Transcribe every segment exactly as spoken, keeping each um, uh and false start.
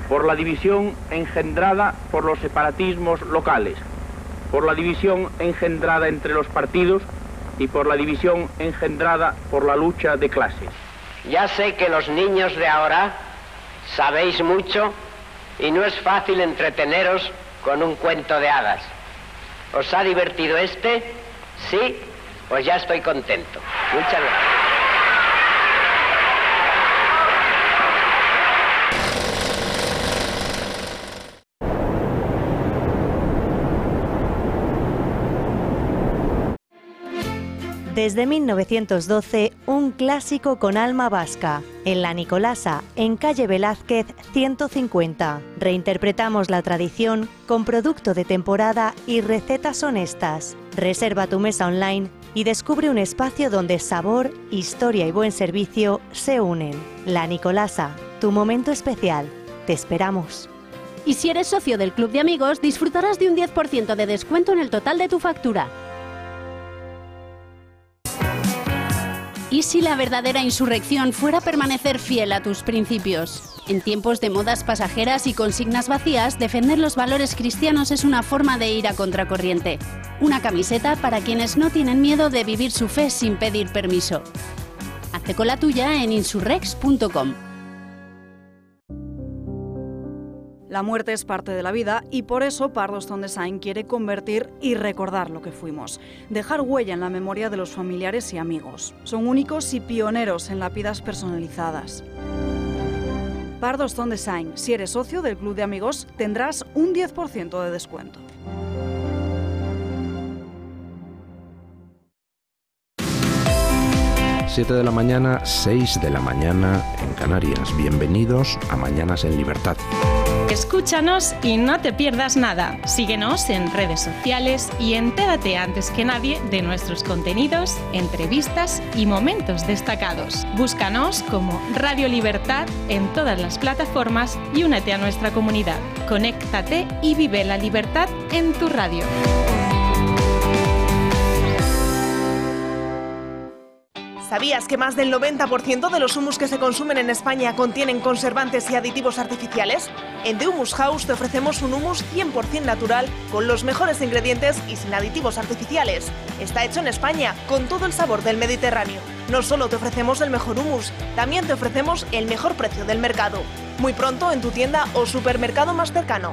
por la división engendrada por los separatismos locales, por la división engendrada entre los partidos y por la división engendrada por la lucha de clases. Ya sé que los niños de ahora sabéis mucho y no es fácil entreteneros con un cuento de hadas. ¿Os ha divertido este? Sí, pues ya estoy contento. Muchas gracias. Desde mil novecientos doce, un clásico con alma vasca. En La Nicolasa, en calle Velázquez ciento cincuenta. Reinterpretamos la tradición con producto de temporada y recetas honestas. Reserva tu mesa online y descubre un espacio donde sabor, historia y buen servicio se unen. La Nicolasa, tu momento especial. Te esperamos. Y si eres socio del Club de Amigos, disfrutarás de un diez por ciento de descuento en el total de tu factura. ¿Y si la verdadera insurrección fuera permanecer fiel a tus principios? En tiempos de modas pasajeras y consignas vacías, defender los valores cristianos es una forma de ir a contracorriente. Una camiseta para quienes no tienen miedo de vivir su fe sin pedir permiso. Hazte con la tuya en insurrex punto com. La muerte es parte de la vida y por eso Pardos Design quiere convertir y recordar lo que fuimos. Dejar huella en la memoria de los familiares y amigos. Son únicos y pioneros en lápidas personalizadas. Pardos Design. Si eres socio del Club de Amigos, tendrás un diez por ciento de descuento. siete de la mañana, seis de la mañana en Canarias. Bienvenidos a Mañanas en Libertad. Escúchanos y no te pierdas nada. Síguenos en redes sociales y entérate antes que nadie de nuestros contenidos, entrevistas y momentos destacados. Búscanos como Radio Libertad en todas las plataformas y únete a nuestra comunidad. Conéctate y vive la libertad en tu radio. ¿Sabías que más del noventa por ciento de los humus que se consumen en España contienen conservantes y aditivos artificiales? En The Humus House te ofrecemos un humus cien por ciento natural con los mejores ingredientes y sin aditivos artificiales. Está hecho en España, con todo el sabor del Mediterráneo. No solo te ofrecemos el mejor humus, también te ofrecemos el mejor precio del mercado. Muy pronto en tu tienda o supermercado más cercano.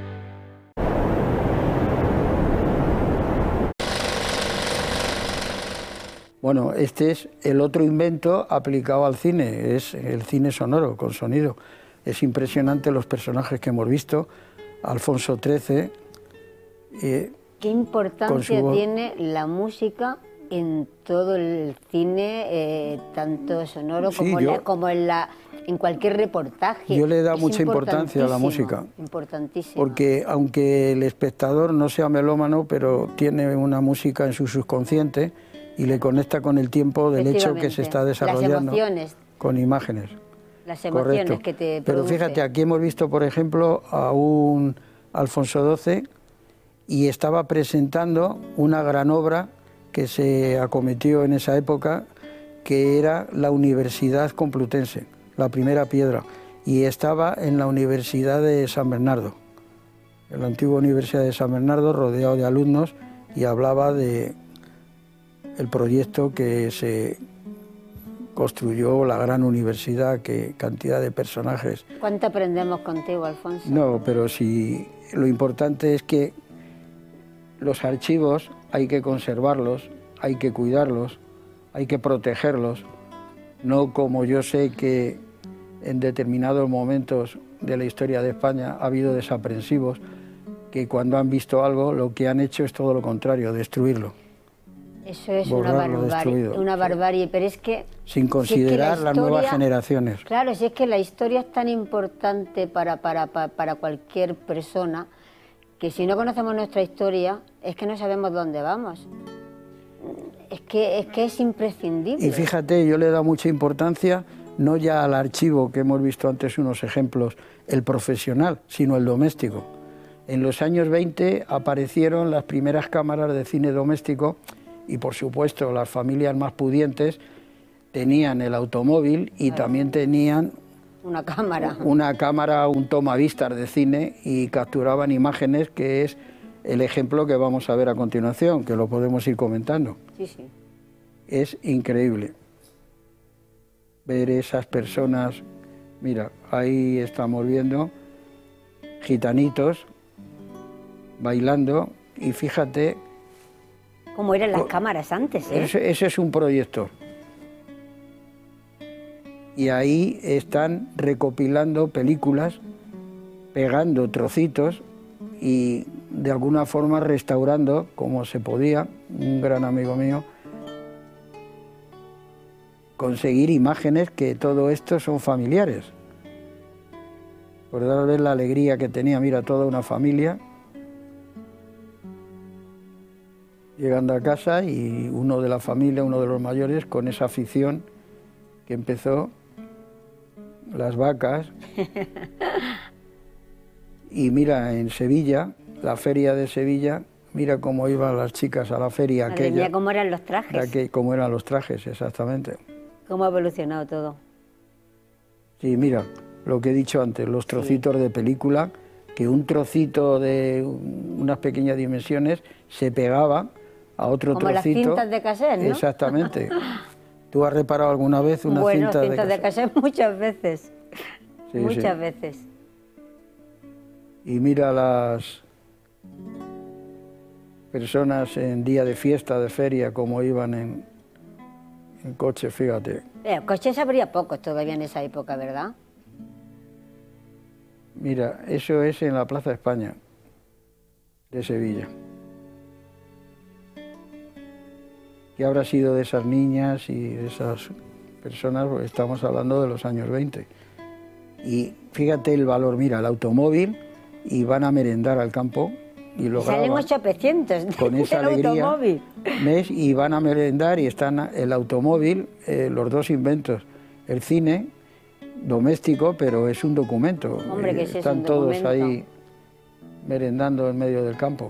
Bueno, este es el otro invento aplicado al cine, es el cine sonoro, con sonido. Es impresionante los personajes que hemos visto, Alfonso trece. Eh, ¿Qué importancia su... tiene la música en todo el cine, eh, tanto sonoro sí, como, yo, la, como en, la, en cualquier reportaje? Yo le he dado mucha importancia a la música. Importantísimo. Porque aunque el espectador no sea melómano, pero tiene una música en su subconsciente y le conecta con el tiempo del hecho que se está desarrollando. Las emociones. Con imágenes. Las emociones Correcto. que te Pero produce. fíjate, aquí hemos visto, por ejemplo, a un Alfonso doce y estaba presentando una gran obra que se acometió en esa época, que era la Universidad Complutense, la primera piedra, y estaba en la Universidad de San Bernardo, en la antigua Universidad de San Bernardo, rodeado de alumnos, y hablaba de el proyecto que se construyó, la gran universidad, que cantidad de personajes. ¿Cuánto aprendemos contigo, Alfonso? No, pero sí, lo importante es que los archivos hay que conservarlos, hay que cuidarlos, hay que protegerlos, no como yo sé que en determinados momentos de la historia de España ha habido desaprensivos que cuando han visto algo lo que han hecho es todo lo contrario, destruirlo. Eso es Borrarlo, una barbarie, una barbarie, pero es que... Sin considerar si es que la las historia, nuevas generaciones. Claro, si es que la historia es tan importante para, para, para, para cualquier persona, que si no conocemos nuestra historia, es que no sabemos dónde vamos. Es que es, que es imprescindible. Y fíjate, yo le he dado mucha importancia, no ya al archivo, que hemos visto antes unos ejemplos, el profesional, sino el doméstico. En los años veinte aparecieron las primeras cámaras de cine doméstico, y por supuesto las familias más pudientes tenían el automóvil y claro, también tenían Una cámara. Una cámara, un tomavistas de cine y capturaban imágenes, que es el ejemplo que vamos a ver a continuación, que lo podemos ir comentando. Sí, sí. Es increíble ver esas personas. Mira, ahí estamos viendo gitanitos bailando y fíjate... Cómo eran las cámaras antes, ¿eh? Ese, ese es un proyector. Y ahí están recopilando películas, pegando trocitos y de alguna forma restaurando, como se podía, un gran amigo mío, conseguir imágenes que todo esto son familiares. Por ver la alegría que tenía, mira, toda una familia llegando a casa y uno de la familia, uno de los mayores, con esa afición que empezó, las vacas. Y mira, en Sevilla, la feria de Sevilla, mira cómo iban las chicas a la feria Madre aquella. mía, cómo eran los trajes. Aquel, cómo eran los trajes, exactamente. Cómo ha evolucionado todo. Sí, mira, lo que he dicho antes, los trocitos sí. de película, que un trocito de unas pequeñas dimensiones se pegaba a otro como trocito. Como las cintas de cassette, ¿no? Exactamente. ¿Tú has reparado alguna vez una bueno, cinta de cintas de cassette? Bueno, cintas de cassette muchas veces. Sí, muchas sí. veces. Y mira las personas en día de fiesta, de feria, como iban en, en coche, fíjate. Eh, coches habría pocos todavía en esa época, ¿verdad? Mira, eso es en la Plaza de España, de Sevilla. ¿Qué habrá sido de esas niñas y de esas personas? Pues estamos hablando de los años veinte. Y fíjate el valor, mira, el automóvil, y van a merendar al campo y lo salen ochocientos con esa alegría, automóvil. ¿Ves? Y van a merendar y están el automóvil, eh, los dos inventos, el cine doméstico, pero es un documento. Hombre, que eh, sí, están es un todos documento. ahí merendando en medio del campo.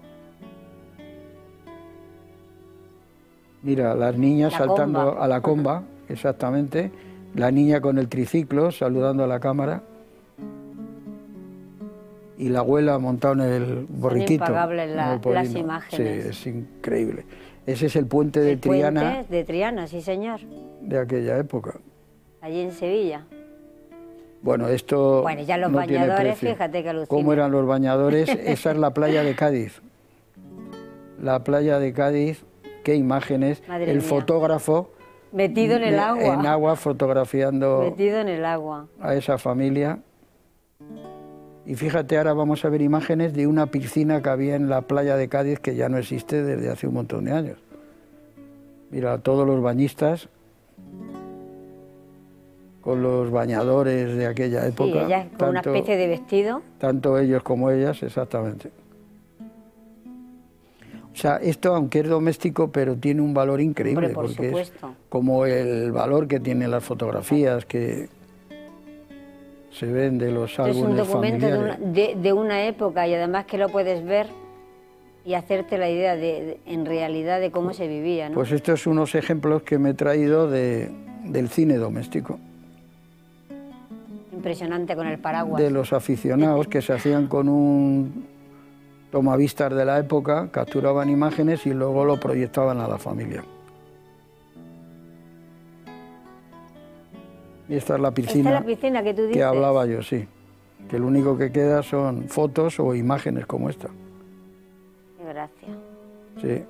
Mira, las niñas la saltando comba. a la comba, exactamente. La niña con el triciclo saludando a la cámara. Y la abuela montada en el borriquito. Son impagables la, las imágenes. Sí, es increíble. Ese es el puente de el Triana. Puente de Triana, sí señor. De aquella época. Allí en Sevilla. Bueno, esto Bueno, ya los no bañadores, fíjate que alucina. ¿Cómo eran los bañadores? Esa es la playa de Cádiz. La playa de Cádiz, qué imágenes. Madre el mía. fotógrafo... Metido en el agua. En agua, fotografiando... Metido en el agua. A esa familia. Y fíjate, ahora vamos a ver imágenes de una piscina que había en la playa de Cádiz, que ya no existe desde hace un montón de años. Mira, todos los bañistas con los bañadores de aquella época. Sí, ellas con tanto, una especie de vestido. Tanto ellos como ellas, exactamente. O sea, esto, aunque es doméstico, pero tiene un valor increíble. Hombre, por porque supuesto. Es como el valor que tienen las fotografías que se ven de los álbumes familiares. Es un documento de una, de, de una época, y además que lo puedes ver y hacerte la idea de, de, en realidad de cómo se vivía, ¿no? Pues estos son unos ejemplos que me he traído de, del cine doméstico. Impresionante, con el paraguas. De los aficionados que se hacían con un tomavistas de la época, capturaban imágenes y luego lo proyectaban a la familia. Y esta es la piscina, esta es la piscina que tú dices. Que hablaba yo, sí. Que lo único que queda son fotos o imágenes como esta. Qué gracia. Sí.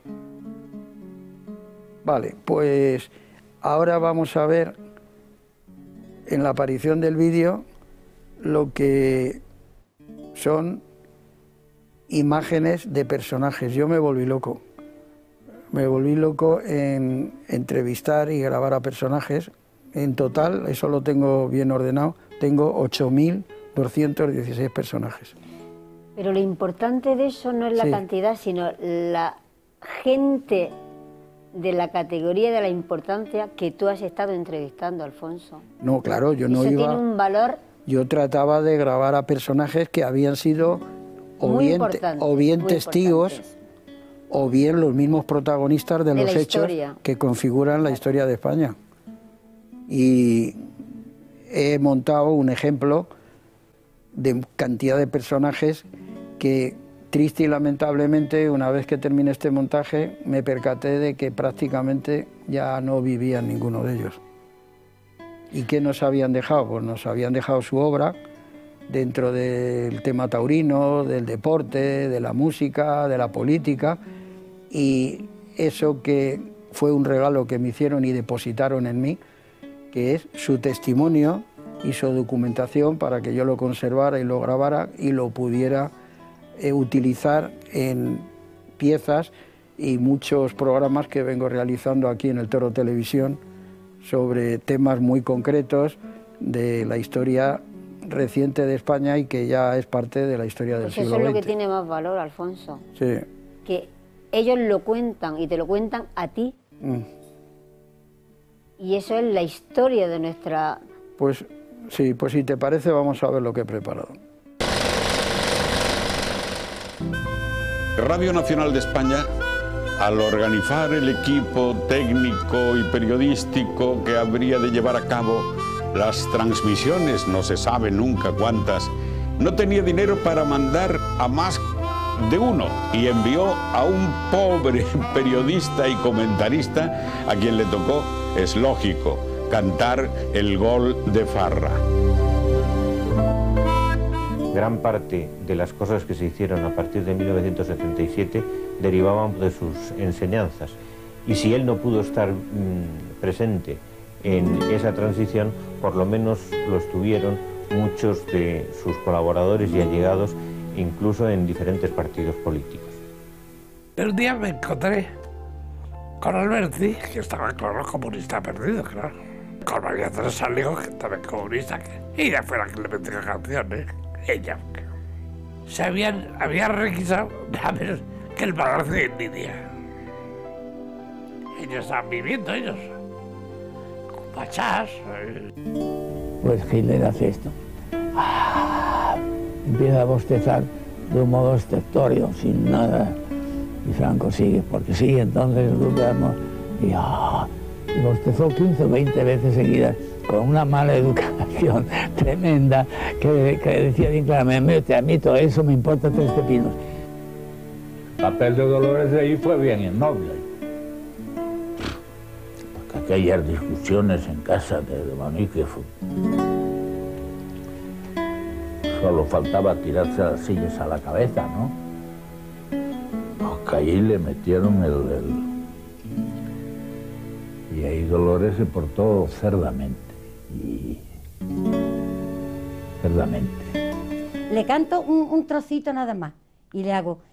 Vale, pues ahora vamos a ver en la aparición del vídeo lo que son imágenes de personajes. Yo me volví loco. Me volví loco en entrevistar y grabar a personajes. En total, eso lo tengo bien ordenado, tengo ocho mil doscientos dieciséis personajes. Pero lo importante de eso no es la sí. cantidad, sino la gente de la categoría de la importancia que tú has estado entrevistando, Alfonso. No, claro, yo no eso iba... tiene un valor... Yo trataba de grabar a personajes que habían sido o bien, o bien testigos o bien los mismos protagonistas de, de los hechos que configuran la historia de España. Y he montado un ejemplo de cantidad de personajes que, triste y lamentablemente, una vez que terminé este montaje, me percaté de que prácticamente ya no vivían ninguno de ellos. ¿Y qué nos habían dejado? Pues nos habían dejado su obra dentro del tema taurino, del deporte, de la música, de la política, y eso que fue un regalo que me hicieron y depositaron en mí, que es su testimonio y su documentación para que yo lo conservara y lo grabara y lo pudiera eh, utilizar en piezas y muchos programas que vengo realizando aquí en el Toro Televisión sobre temas muy concretos de la historia reciente de España y que ya es parte de la historia del pues siglo eso es lo veinte. que tiene más valor, Alfonso. Sí. Que ellos lo cuentan y te lo cuentan a ti. Mm. Y eso es la historia de nuestra... Pues sí, pues si te parece vamos a ver lo que he preparado. Radio Nacional de España, al organizar el equipo técnico y periodístico que habría de llevar a cabo las transmisiones, no se sabe nunca cuántas, no tenía dinero para mandar a más de uno y envió a un pobre periodista y comentarista a quien le tocó, es lógico, cantar el gol de Farra. Gran parte de las cosas que se hicieron a partir de mil novecientos setenta y siete derivaban de sus enseñanzas. Y si él no pudo estar mmm, presente en esa transición, por lo menos lo estuvieron muchos de sus colaboradores y allegados, incluso en diferentes partidos políticos. Un día me encontré con Alberti, que estaba con los comunistas perdidos, claro. Con María Teresa Ligo, que también comunista, que ella fue la que le metió canciones. Ella. Se habían, había requisado a ver que el balance de Nidia. Ellos estaban viviendo, ellos. Con pachás. Pues Hitler hace esto. Ah, empieza a bostezar de un modo estertório, sin nada. Y Franco sigue, porque sí, entonces nosotros y, ah, y bostezó quince o veinte veces seguidas, con una mala educación tremenda, que, que decía bien claramente, a mí todo eso me importa tres pepinos. El papel de Dolores de ahí fue bien innoble. Porque aquellas discusiones en casa de, de Manique fue... Solo faltaba tirarse las sillas a la cabeza, ¿no? Porque ahí le metieron el... el... Y ahí Dolores se portó cerdamente. Y... cerdamente. Le canto un, un trocito nada más y le hago...